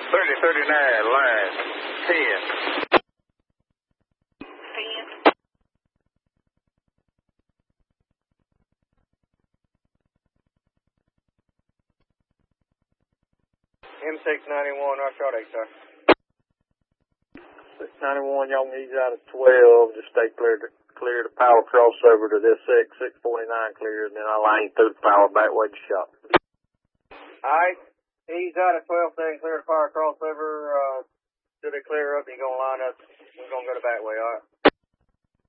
3039, line 10. 10. M691, Rock Shot 8, sir. 691, y'all can ease out of 12. Just stay clear to power crossover to this 649 clear, and then I'll line through the power back way to shop. Alright, ease out of 12, stay clear to power crossover, till they clear up, you're gonna line up, we're gonna go the back way, alright?